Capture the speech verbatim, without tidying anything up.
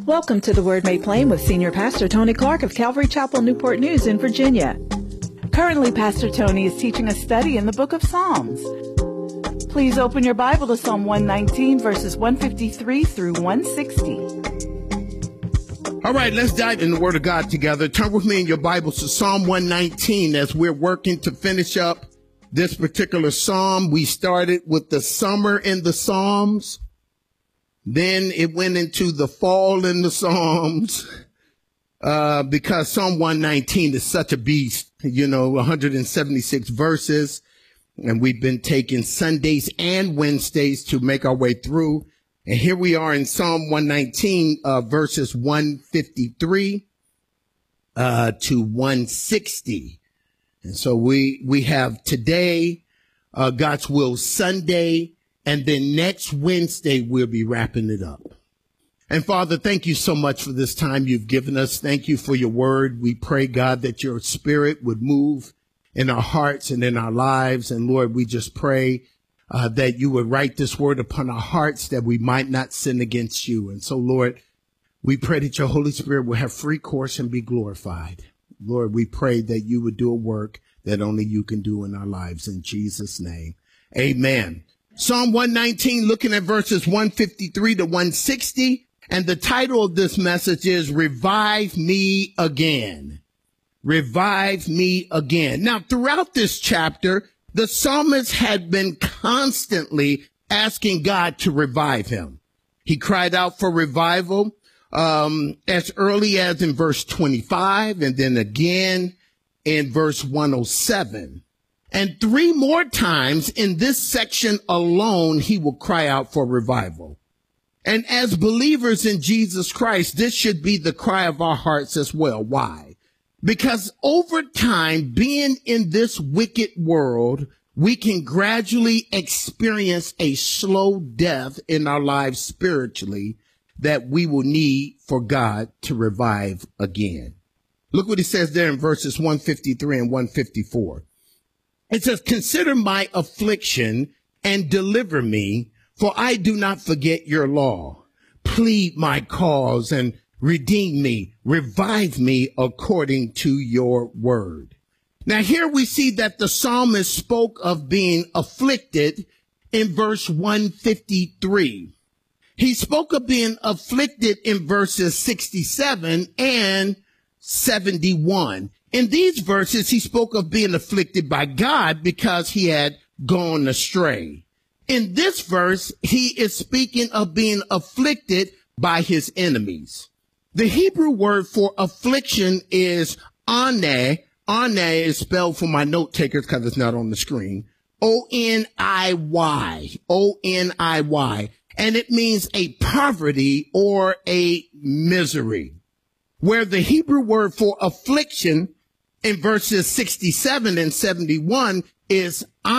Welcome to the Word Made Plain with Senior Pastor Tony Clark of Calvary Chapel, Newport News in Virginia. Currently, Pastor Tony is teaching a study in the book of Psalms. Please open your Bible to Psalm one nineteen, verses one fifty-three through one sixty. All right, let's dive in the Word of God together. Turn with me in your Bibles to Psalm one nineteen as we're working to finish up this particular psalm. We started with the summer in the Psalms. Then it went into the fall in the Psalms, uh, because Psalm one nineteen is such a beast, you know, one hundred seventy-six verses. And we've been taking Sundays and Wednesdays to make our way through. And here we are in Psalm one nineteen, uh, verses one fifty-three, uh, to one sixty. And so we, we have today, uh, God's Will Sunday. And then next Wednesday, we'll be wrapping it up. And Father, thank you so much for this time you've given us. Thank you for your word. We pray, God, that your spirit would move in our hearts and in our lives. And Lord, we just pray uh, that you would write this word upon our hearts that we might not sin against you. And so, Lord, we pray that your Holy Spirit will have free course and be glorified. Lord, we pray that you would do a work that only you can do in our lives. In Jesus' name, amen. Psalm one nineteen, looking at verses one fifty-three to one sixty. And the title of this message is Revive Me Again. Revive me again. Now, throughout this chapter, the psalmist had been constantly asking God to revive him. He cried out for revival um, as early as in verse twenty-five and then again in verse one oh seven. And three more times in this section alone, he will cry out for revival. And as believers in Jesus Christ, this should be the cry of our hearts as well. Why? Because over time, being in this wicked world, we can gradually experience a slow death in our lives spiritually that we will need for God to revive again. Look what he says there in verses one fifty-three and one fifty-four. It says, consider my affliction and deliver me, for I do not forget your law. Plead my cause and redeem me. Revive me according to your word. Now here we see that the psalmist spoke of being afflicted in verse one fifty-three. He spoke of being afflicted in verses sixty-seven and seventy-one. In these verses, he spoke of being afflicted by God because he had gone astray. In this verse, he is speaking of being afflicted by his enemies. The Hebrew word for affliction is ane. Ane is spelled for my note takers because it's not on the screen. O N I Y. O N I Y. And it means a poverty or a misery. Where the Hebrew word for affliction in verses sixty-seven and seventy-one is